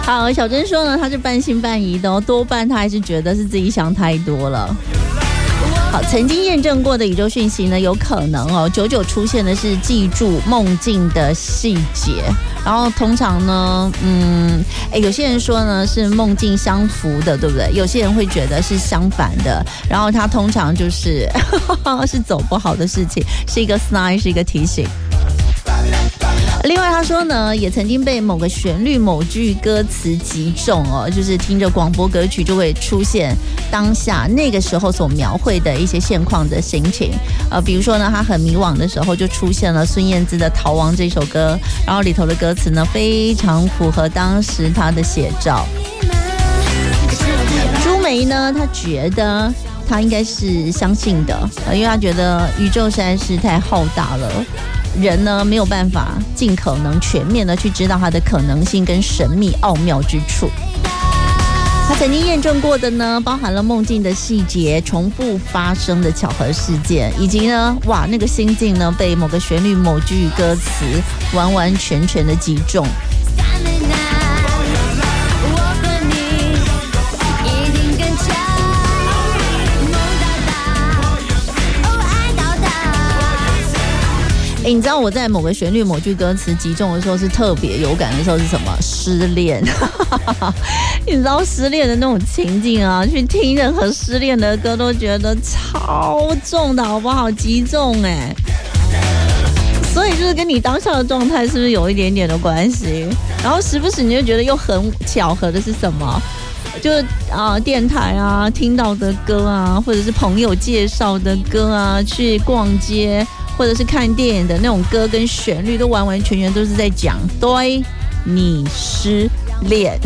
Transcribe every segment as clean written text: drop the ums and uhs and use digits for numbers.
好，小珍说呢，他是半信半疑的哦，多半他还是觉得是自己想太多了。好，曾经验证过的宇宙讯息呢，有可能哦，99出现的是记住梦境的细节，然后通常呢，有些人说呢是梦境相符的，对不对？有些人会觉得是相反的，然后它通常就是是走不好的事情，是一个 sign， 是一个提醒。另外他说呢，也曾经被某个旋律某句歌词击中哦，就是听着广播歌曲就会出现当下那个时候所描绘的一些现况的心情。比如说呢，他很迷惘的时候就出现了孙燕姿的《逃亡》这首歌，然后里头的歌词呢非常符合当时他的写照。朱梅呢，他觉得他应该是相信的，因为他觉得宇宙实在是太浩大了。人呢没有办法尽可能全面的去知道它的可能性跟神秘奥妙之处。他曾经验证过的呢，包含了梦境的细节、重复发生的巧合事件，以及呢，那个心境呢被某个旋律、某句歌词完完全全的击中。你知道我在某个旋律某句歌词击中的时候是特别有感的时候是什么？失恋。你知道失恋的那种情境啊，去听任何失恋的歌都觉得超重的好不好？击中所以就是跟你当下的状态是不是有一点点的关系？然后时不时你就觉得又很巧合的是什么？就是电台啊听到的歌啊，或者是朋友介绍的歌啊，去逛街或者是看电影的那种歌跟旋律，都完完全全都是在讲对你失恋。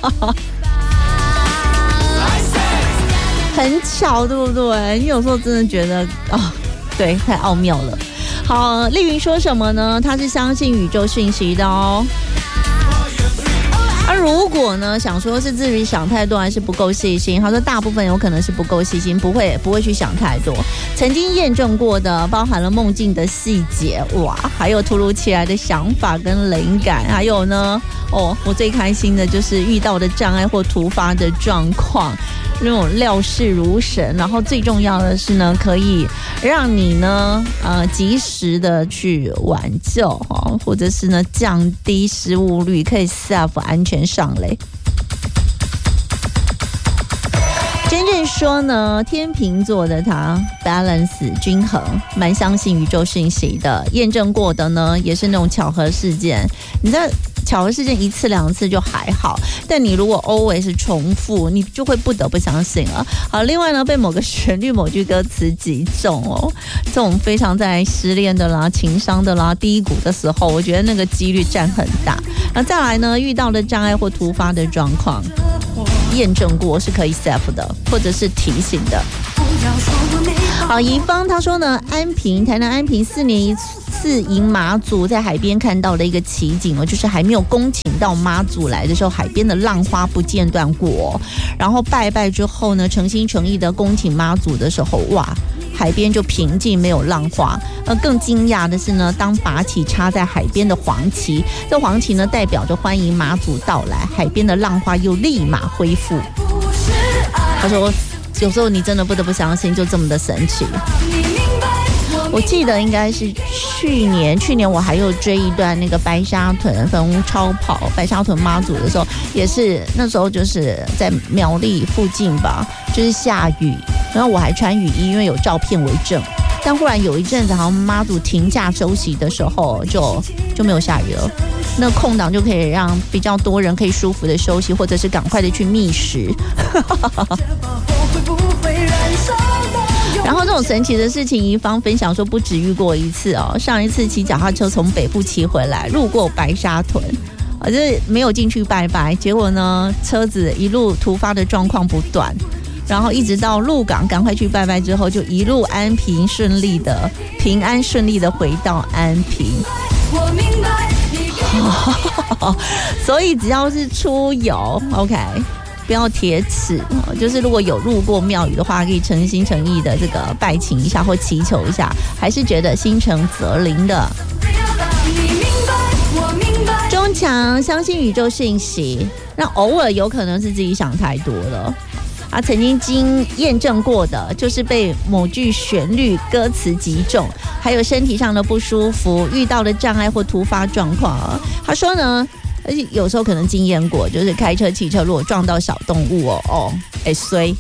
很巧，对不对？你有时候真的觉得对，太奥妙了。好，丽云说什么呢？他是相信宇宙讯息的哦。如果呢想说是自己想太多还是不够细心，他说大部分有可能是不够细心，不会去想太多。曾经验证过的包含了梦境的细节，还有突如其来的想法跟灵感，还有呢我最开心的就是遇到的障碍或突发的状况，那种料事如神，然后最重要的是呢，可以让你呢及时的去挽救或者是呢降低失误率，可以 save 安全上垒。真正说呢，天秤座的他 balance 均衡，蛮相信宇宙讯息的。验证过的呢，也是那种巧合事件。你知道巧合事件一次两次就还好，但你如果 always 重复，你就会不得不相信了。好，另外呢，被某个旋律某句歌词击中这种非常在失恋的啦、情伤的啦、低谷的时候，我觉得那个几率占很大。那再来呢，遇到的障碍或突发的状况，验证过是可以 save 的，或者是提醒的。好，怡芳他说呢，台南安平4年一次迎妈祖，在海边看到的一个奇景就是还没有恭请到妈祖来的时候，海边的浪花不间断过，然后拜拜之后呢，诚心诚意的恭请妈祖的时候，海边就平静，没有浪花。更惊讶的是呢，当拔起插在海边的黄旗，这黄旗呢代表着欢迎妈祖到来，海边的浪花又立马恢复。他说有时候你真的不得不相信，就这么的神奇。我记得应该是去年我还有追一段那个白沙屯粉屋超跑白沙屯妈祖的时候，也是那时候就是在苗栗附近吧，就是下雨，然后我还穿雨衣，因为有照片为证。但忽然有一阵子好像妈祖停驾休息的时候就没有下雨了，那空档就可以让比较多人可以舒服的休息，或者是赶快的去觅食。然后这种神奇的事情，怡芳分享说不止遇过一次上一次骑脚踏车从北部骑回来，路过白沙屯，就是没有进去拜拜，结果呢车子一路突发的状况不断，然后一直到鹿港赶快去拜拜之后，就一路平安顺利的回到安平。我明白所以只要是出游 OK，不要铁齿，就是如果有路过庙宇的话，可以诚心诚意的这个拜请一下或祈求一下，还是觉得心诚则灵的。中放强，相信宇宙讯息，那偶尔有可能是自己想太多了。曾经验证过的，就是被某句旋律、歌词击中，还有身体上的不舒服，遇到的障碍或突发状况。他说呢，而且有时候可能经验过，就是开车、汽车如果撞到小动物衰。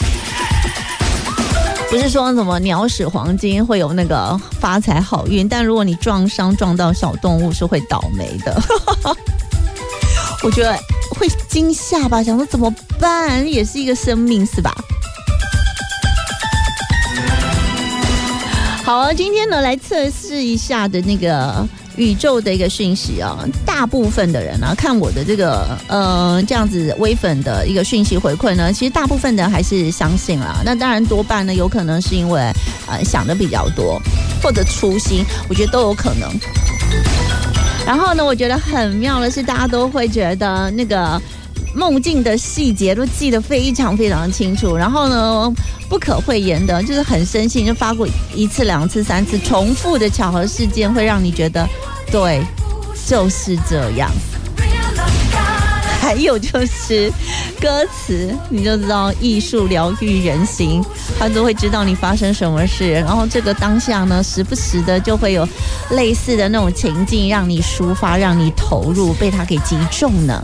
不是说什么鸟屎黄金会有那个发财好运，但如果你撞到小动物是会倒霉的。我觉得会惊吓吧，想说怎么办，也是一个生命是吧？好，今天呢来测试一下的那个宇宙的一个讯息啊，大部分的人啊，看我的这个这样子微粉的一个讯息回馈呢，其实大部分的人还是相信啦。那当然多半呢，有可能是因为想的比较多，或者粗心，我觉得都有可能。然后呢，我觉得很妙的是，大家都会觉得那个梦境的细节都记得非常非常清楚，然后呢，不可讳言的，就是很深信，就发过1次、2次、3次，重复的巧合事件会让你觉得，对，就是这样。还有就是歌词，你就知道艺术疗愈人心，他都会知道你发生什么事，然后这个当下呢，时不时的就会有类似的那种情境，让你抒发，让你投入，被他给击中呢。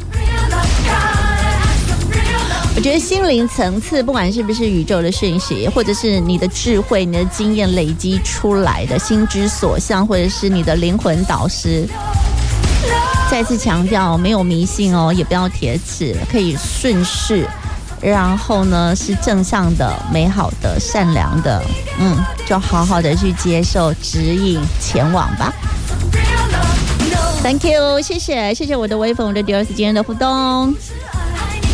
我觉得心灵层次，不管是不是宇宙的讯息，或者是你的智慧、你的经验累积出来的心之所向，或者是你的灵魂导师。再次强调，没有迷信哦，也不要铁齿，可以顺势，然后呢是正向的、美好的、善良的，就好好的去接受、指引、前往吧。Thank you， 谢谢我的微粉，我的第2次今天的互动。